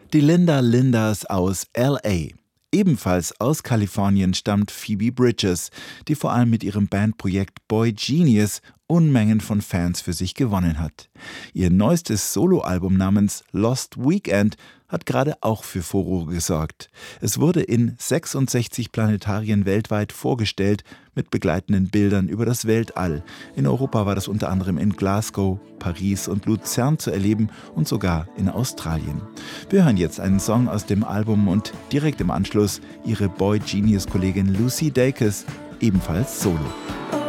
Die Linda Lindas aus LA. Ebenfalls aus Kalifornien stammt Phoebe Bridgers, die vor allem mit ihrem Bandprojekt Boy Genius Unmengen von Fans für sich gewonnen hat. Ihr neuestes Soloalbum namens Lost Weekend hat gerade auch für Furore gesorgt. Es wurde in 66 Planetarien weltweit vorgestellt, mit begleitenden Bildern über das Weltall. In Europa war das unter anderem in Glasgow, Paris und Luzern zu erleben und sogar in Australien. Wir hören jetzt einen Song aus dem Album und direkt im Anschluss ihre Boy Genius-Kollegin Lucy Dacus, ebenfalls solo.